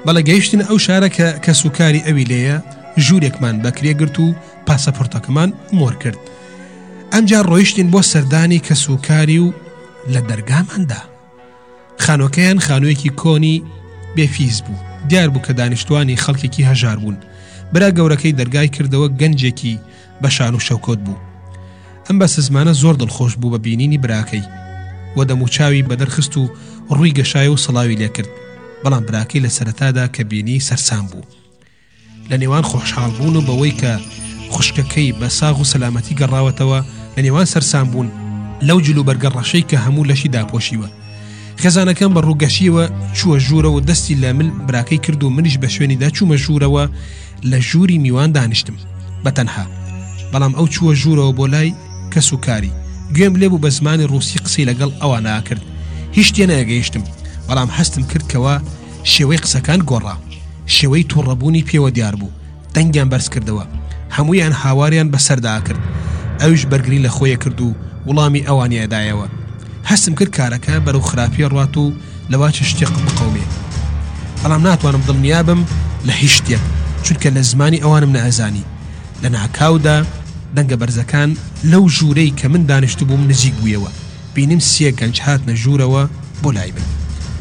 بەڵە گەیشتن ئەو شارە کە سوکاری ئەوی لێیە ژوورێکمان بەکرێ گرت و پاسەپۆرتەکەمان مۆر کرد. ئەمجار ڕۆیشتین بۆ سەردانی کە سوکاری و لە دەرگاماندا خانۆکەیان خانوویەکی کۆنی بێفیز بوو. دیار بوو کە دانیشتوانی خەڵکێکی هەژار بوون. برا گەورەکەی دەرگای کردەوە گەنجێکی بەشان و شەوکۆت بوو. ئەم بەسە زمانە زۆر دڵخۆش بوو بە بینینی براکەی و دەموچاوی بەدەرخست و ڕووی گەشای و سڵاوی لێ کرد. بەڵام براکەی لە سەرەتادا کە بینی سەرسام بوو. لە نێوان خۆشحاڵ بوون و بەوەی کە خوشکەکەی بە ساغ و سەلامەتی گەڕاوەتەوە لە نێوان سەرسام بوون لەو جلو بەرگەڕەشەی کە هەموو لەشی داپۆشیوە. خێزانەکەم بە ڕووگەشیەوە چووە ژوورەوە دەستی لە مل براکەی کرد و منیش بە شوێنیدا چوومە ژوورەوە لە ژووری میوان دانیشتم بەتەنها. بەڵام ئەو چووە ژوورەوە بۆ لای کە سوکاری گوێم لێ بوو بە زمانی ڕووسی قسەی لەگەڵ ئەوان ناکرد. هیچ شتێ نەگەیشتم، بەڵام هەستم کرد کەوە شێوەی قسەکان گۆڕا. شێوەی تووڕەبوونی پێوە دیار بوو. دەنگیان بەرز کردەوە، هەموویان هاواریان بەسەردا کرد. ئەویش بەرگری لە خۆیە کرد و وڵامی ئەوانیەدایەوە. هەستم کرد کارەکە بەرەو خراپیە ڕات و لەوا چ شتێک بقەومێ. بەڵام ناتوانم دڵنیابم لە هیچ شتێک، چونکە لە زمانی ئەوانم نەئەزانی. لە ناکاودا دەنگە بەرزەکان لەو ژوورەی کە من دانیشت بووم نزیک بوویەوە. بینیم سێ گەنج هاتنە ژوورەوە بۆ لای من.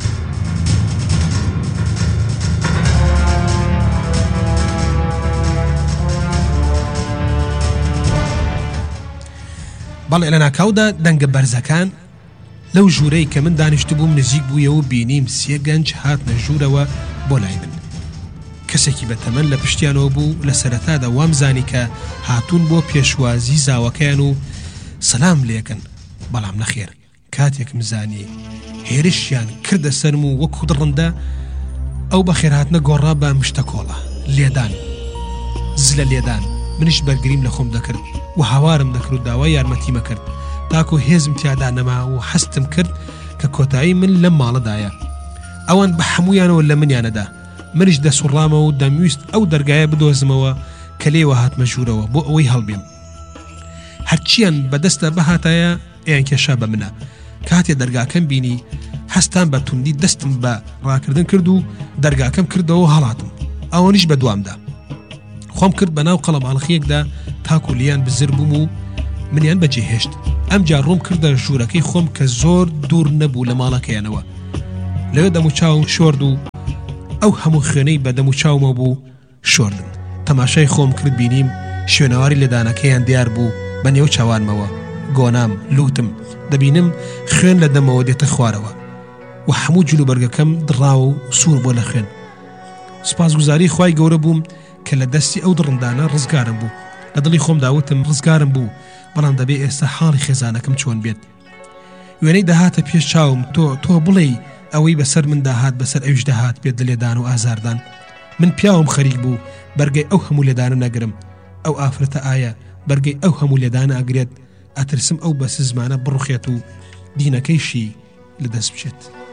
بەڵێ لە ناکاودا دەنگە بەرزەکان لەو ژوورەی کە من دانیشت بووم نزیک بوویەوە. بینیم سێ گەنج هاتنە ژوورەوە بۆ لای من. کەسێکی بەتەمەن لە پشتیانەوە بوو. لە سەرەتادا وامزانی کە هاتوون بۆ پێشوازی زاوەکەیان و سەلام لێکن. بەڵام نەخێر، کاتێک مزانی هێرشیان کردە سەرم و وەکو دڕندە ئەو بە خێرهاتنە گۆڕا بە مشتە کۆڵە لێدان زلە لێدان. منیش بەرگریم لە خۆم دەکرد و هاوارم دەکرد و داوای یارمەتیمە کرد تاکو هێزم تیادا نەما و حەستم کرد کە کۆتایی من لەم ماڵەدایە. ئەوان بە هەمویانەوە لە منیانەدا. منیش دەسوڕامە و دەمویست ئەو دەرگایە بدۆزمەوە کە لێوە هاتمە ژوورەوە بۆ ئەوەی هەڵبێم. هەرچیان بەدەستە بەهاتایە ئەیان کێشا بە منە. کاتێ دەرگاکەم بینی هەستان بە توندی دەستم بە ڕاکردن کرد و دەرگاکەم کردەوە هەڵاتم. ئەوەنیش بەدوامدا خۆم کرد بە ناو قەڵەماڵخیەکدا تاکو لیان بزر بووم و منیان بەجێهێشت. ئەمجا ڕووم کردە ژوورەکەی خۆم کە زۆر دوور نەبوو لە ماڵەکەیانەوە. لەوێ دەموچاوم شۆرد و ئەو هەموو خوێنەی بە دەموچاومە بوو شۆردم. تەماشای خۆم کرد بینیم شوێنەواری لەدانەکەیان دیار بوو بە نێو چاوانمەوە. گۆنام لوتم دەبینم خوێن لە دەمەوە دێتە خوارەوە و هەموو جلو بەرگەکەم دڕاوە و سوور بۆ لە خوێن. سوپاسگوزاری خوای گەورە بووم کە لە دەستی ئەو دڕندانە ڕزگارم بوو. لە دڵی خۆم داوتم ڕزگارم بوو، بەڵام دەبێ ئێستا حاڵی خێزانەکەم چۆن بێت. وێنەی داهاتە پێش چاوم تۆ بڵێ ئەوەی بەسەر من داهات بەسەر ئەویش داهات بێت لە لێدان و ئازاردان. من پیاوم خەریک بوو بەرگەی ئەو هەموو لێدانە نەگرم. ئەو ئافرەتە ئایا بەرگەی ئەو هەموو لێدانە ئەگرێت؟ ئەترسم ئەو بەس زمانە بڕوخێت و دینەکەیشی لەدەست بچێت.